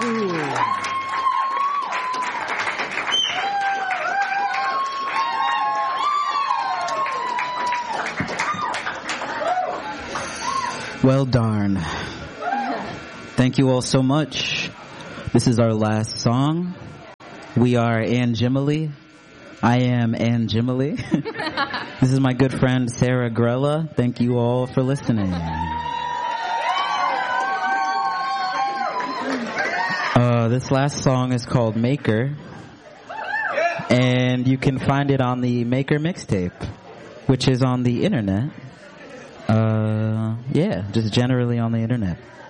Well, darn. Thank you all so much. This is our last song. We are Ann Jimily. I am Ann Jimily. This is my good friend Sarah Grella. Thank you all for listening. This last song is called Maker. And you can find it on the Maker mixtape, which is on the internet. Yeah, just generally on the internet.